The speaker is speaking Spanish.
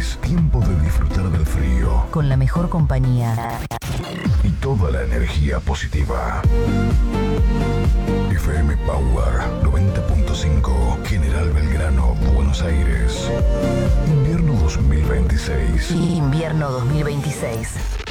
26. Tiempo de disfrutar del frío. Con la mejor compañía. Y toda la energía positiva. FM Power 90.5. General Belgrano, Buenos Aires. Invierno 2026. Invierno 2026.